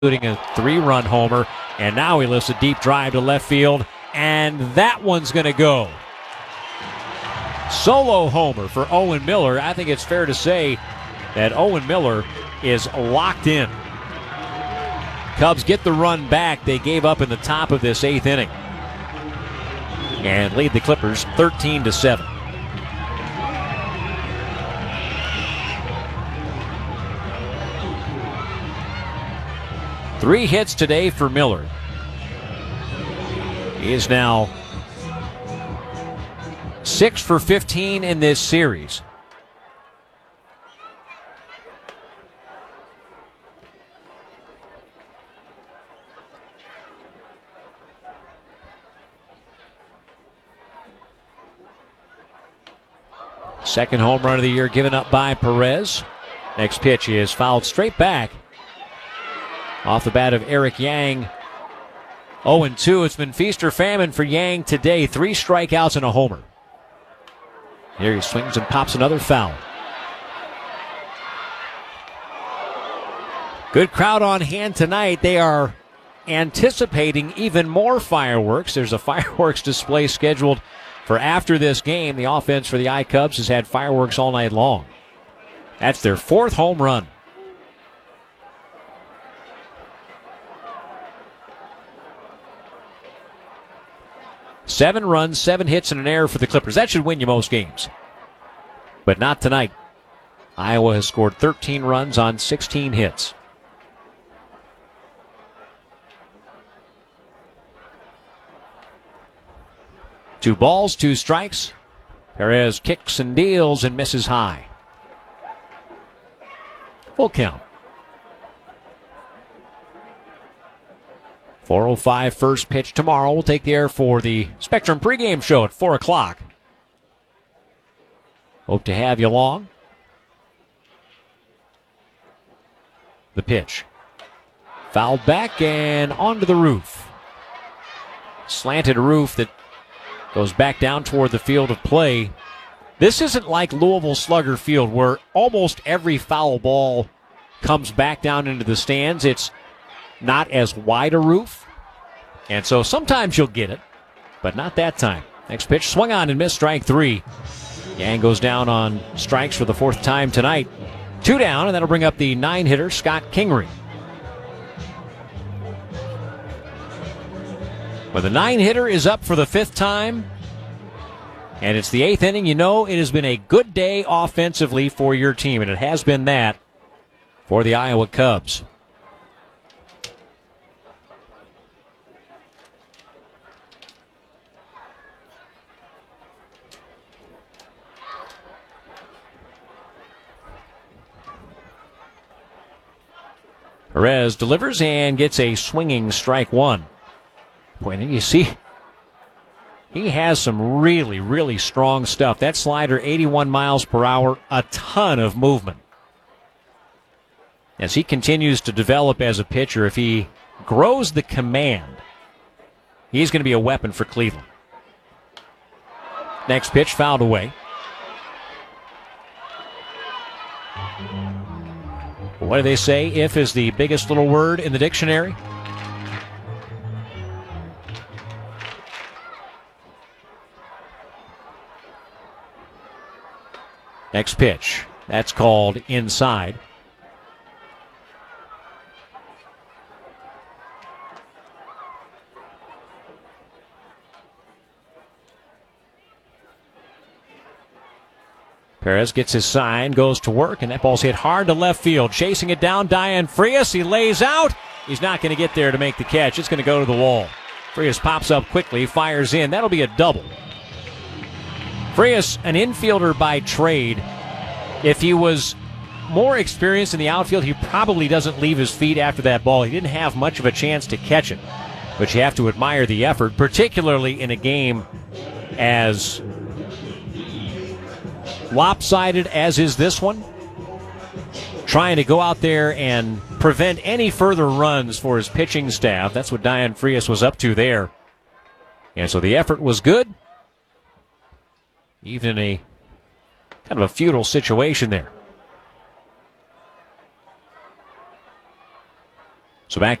including a 3-run homer, and now he lifts a deep drive to left field, and that one's going to go. Solo homer for Owen Miller. I think it's fair to say that Owen Miller is locked in. Cubs get the run back they gave up in the top of this 8th inning and lead the Clippers 13-7. Three hits today for Miller. He is now 6 for 15 in this series. Second home run of the year given up by Perez. Next pitch is fouled straight back. Off the bat of Eric Yang. 0-2. It's been feast or famine for Yang today. 3 strikeouts and a homer. Here he swings and pops another foul. Good crowd on hand tonight. They are anticipating even more fireworks. There's a fireworks display scheduled for after this game. The offense for the iCubs has had fireworks all night long. That's their 4th home run. Seven runs, 7 hits, and an error for the Clippers. That should win you most games. But not tonight. Iowa has scored 13 runs on 16 hits. Two balls, 2 strikes. Perez kicks and deals and misses high. Full count. 4:05 first pitch tomorrow. We'll take the air for the Spectrum pregame show at 4 o'clock. Hope to have you along. The pitch. Fouled back and onto the roof. Slanted roof that goes back down toward the field of play. This isn't like Louisville Slugger Field where almost every foul ball comes back down into the stands. It's not as wide a roof, and so sometimes you'll get it, but not that time. Next pitch, swung on and missed, strike 3. Yang goes down on strikes for the 4th time tonight. 2 down, and that'll bring up the 9-hitter, Scott Kingery. When the 9-hitter is up for the 5th time, and it's the 8th inning, you know it has been a good day offensively for your team, and it has been that for the Iowa Cubs. Perez delivers and gets a swinging strike 1. Boy, and you see, he has some really, really strong stuff. That slider, 81 miles per hour, a ton of movement. As he continues to develop as a pitcher, if he grows the command, he's going to be a weapon for Cleveland. Next pitch fouled away. What do they say? If is the biggest little word in the dictionary. Next pitch. That's called inside. Perez gets his sign, goes to work, and that ball's hit hard to left field. Chasing it down, Dayan Frias. He lays out. He's not going to get there to make the catch. It's going to go to the wall. Frias pops up quickly, fires in. That'll be a double. Frias, an infielder by trade. If he was more experienced in the outfield, he probably doesn't leave his feet after that ball. He didn't have much of a chance to catch it. But you have to admire the effort, particularly in a game as lopsided as is this one, trying to go out there and prevent any further runs for his pitching staff. That's what Dayan Frias was up to there. And so the effort was good, even in a kind of a futile situation there. So back